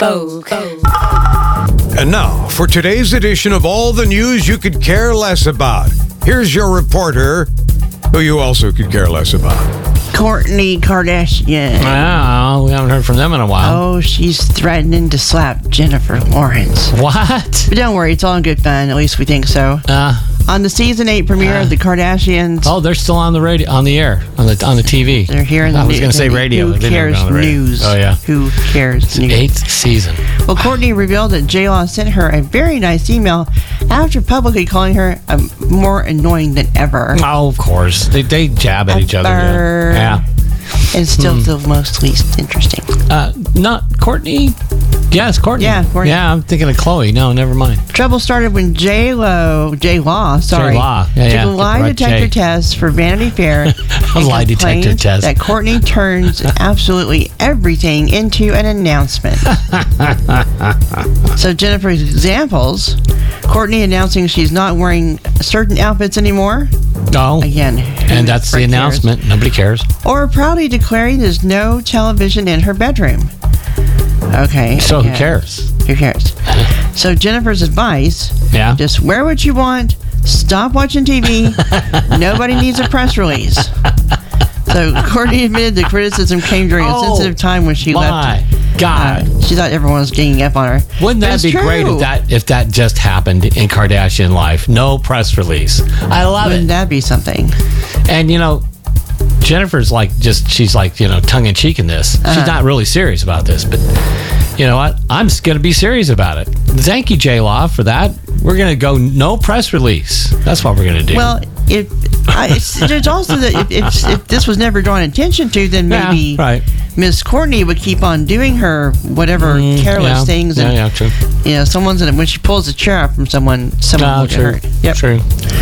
Vogue. And now, for today's edition of all the news you could care less about, here's your reporter, who you also could care less about. Kourtney Kardashian. Wow, we haven't heard from them in a while. Oh, she's threatening to slap Jennifer Lawrence. What? But don't worry, it's all in good fun. At least we think so. On the season 8 premiere of the Kardashians. Oh, they're still on the radio, on the air, on the TV. They're here in the I was going to say radio. Who They didn't cares have it on the radio. news? Oh, yeah. Who cares news? 8th season. Well, Kourtney revealed that J-Law sent her a very nice email after publicly calling her more annoying than ever. Oh, of course. They jab at each other. Yeah. And still the most least interesting. Not Kourtney. Yes, Kourtney. Yeah, Kourtney. Yeah, I'm thinking of Chloe. No, never mind. Trouble started when J-Law, took a lie detector test for Vanity Fair. A lie detector test. That Kourtney turns absolutely everything into an announcement. So Jennifer's examples: Kourtney announcing she's not wearing certain outfits anymore. No. Again. And that's the announcement. Nobody cares. Or proudly declaring there's no television in her bedroom. Okay. So who cares? Who cares? So Jennifer's advice: just wear what you want. Stop watching TV. Nobody needs a press release. So Kourtney admitted the criticism came during a sensitive time when she left. God. She thought everyone was ganging up on her. Wouldn't that be great if that just happened in Kardashian life? No press release. I love Wouldn't that be something? And Jennifer's she's tongue-in-cheek in this. She's not really serious about this, but you know what? I'm just going to be serious about it. Thank you, J-Law, for that. We're going to go no press release. That's what we're going to do. Well, there's also that if this was never drawn attention to, then maybe Miss Kourtney would keep on doing her whatever careless things. And, true. When she pulls a chair out from someone will get hurt. Yep. True.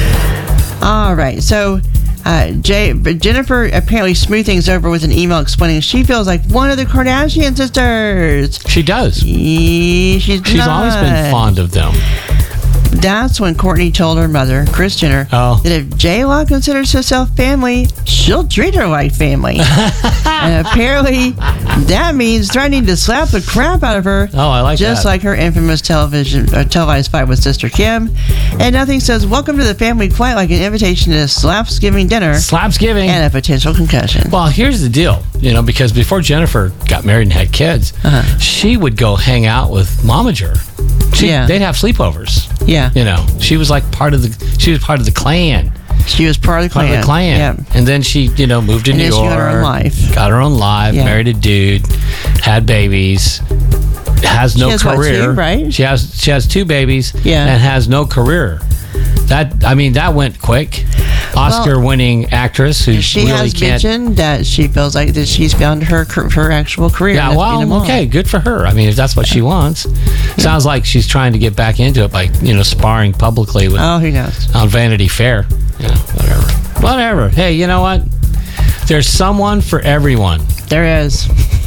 All right. So Jennifer apparently smoothed things over with an email explaining she feels like one of the Kardashian sisters. She does. She's always been fond of them. That's when Kourtney told her mother, Kris Jenner, that if J-Law considers herself family, she'll treat her like family. And apparently, that means threatening to slap the crap out of her. Oh, I like just that. like her infamous televised fight with Sister Kim. And nothing says welcome to the family quite like an invitation to a Slapsgiving dinner. Slapsgiving. And a potential concussion. Well, here's the deal. Because before Jennifer got married and had kids, she would go hang out with Momager. They'd have sleepovers. Yeah. She was like part of the clan. She was part of the clan. Yeah. And then she, moved to New York. She got her own life. Got her own life, married a dude, had babies, has no career. Two, right? She has 2 babies and has no career. That went quick. Oscar-winning actress who she really has can't. mentioned that she feels like that she's found her actual career. Yeah, well, okay, good for her. I mean, if that's what she wants. Sounds like she's trying to get back into it by sparring publicly with. Oh, who knows? On Vanity Fair. Whatever. Hey, you know what? There's someone for everyone. There is.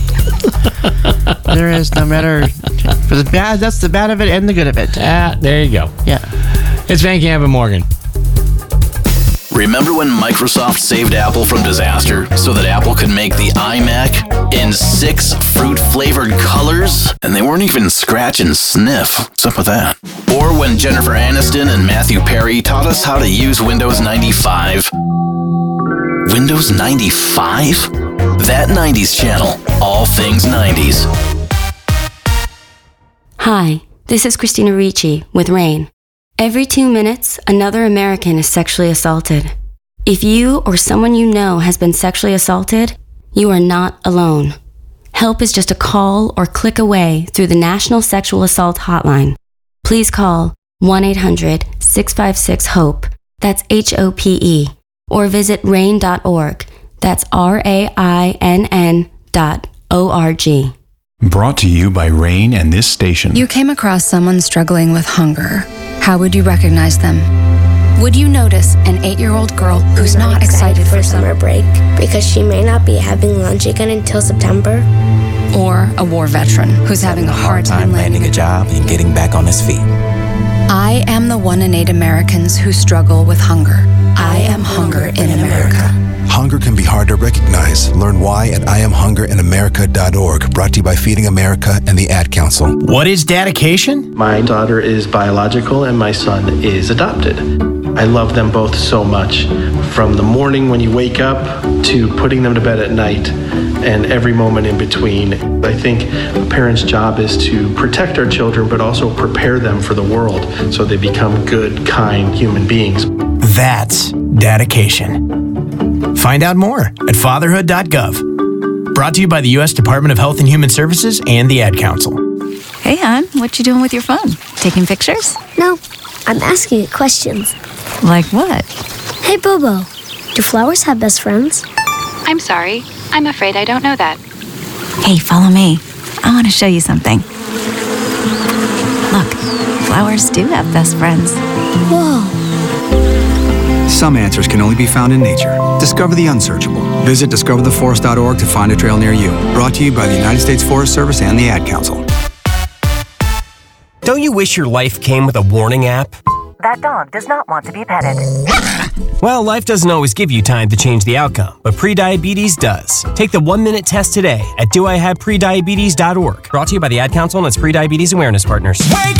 There is, no matter for the bad. That's the bad of it and the good of it. There you go. Yeah. It's Van Camp and Morgan. Remember when Microsoft saved Apple from disaster so that Apple could make the iMac in 6 fruit-flavored colors? And they weren't even scratch and sniff. What's up with that? Or when Jennifer Aniston and Matthew Perry taught us how to use Windows 95. Windows 95? That 90s channel. All things 90s. Hi, this is Christina Ricci with RAIN. Every 2 minutes, another American is sexually assaulted. If you or someone you know has been sexually assaulted, you are not alone. Help is just a call or click away through the National Sexual Assault Hotline. Please call 1-800-656-HOPE, that's HOPE, or visit RAIN.org, that's RAINN.org. Brought to you by RAIN and this station. You came across someone struggling with hunger. How would you recognize them? Would you notice an 8-year-old girl who's not excited for summer break because she may not be having lunch again until September? Or a war veteran who's having a hard time landing a job and getting back on his feet? I am the 1 in 8 Americans who struggle with hunger. I Am Hunger in America. Hunger can be hard to recognize. Learn why at IamHungerInAmerica.org. Brought to you by Feeding America and the Ad Council. What is dedication? My daughter is biological and my son is adopted. I love them both so much. From the morning when you wake up to putting them to bed at night and every moment in between. I think a parent's job is to protect our children, but also prepare them for the world so they become good, kind human beings. That's dedication. Find out more at fatherhood.gov. Brought to you by the U.S. Department of Health and Human Services and the Ad Council. Hey, hon, what you doing with your phone? Taking pictures? No, I'm asking it questions. Like what? Hey, Bobo, do flowers have best friends? I'm sorry. I'm afraid I don't know that. Hey, follow me. I want to show you something. Look, flowers do have best friends. Whoa. Some answers can only be found in nature. Discover the unsearchable. Visit discovertheforest.org to find a trail near you. Brought to you by the United States Forest Service and the Ad Council. Don't you wish your life came with a warning app? That dog does not want to be petted. Well, life doesn't always give you time to change the outcome, but prediabetes does. Take the 1-minute test today at doihaveprediabetes.org. Brought to you by the Ad Council and its Prediabetes Awareness Partners. Wake